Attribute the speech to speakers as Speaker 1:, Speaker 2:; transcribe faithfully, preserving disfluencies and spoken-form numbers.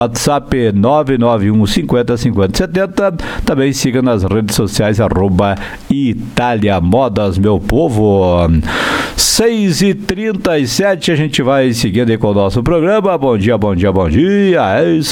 Speaker 1: WhatsApp nove nove um cinquenta cinquenta setenta. Também siga nas redes sociais arroba Itália Modas, meu povo. seis e trinta e sete, a gente vai seguindo aí com o nosso programa. Bom dia, bom dia, bom dia. É isso.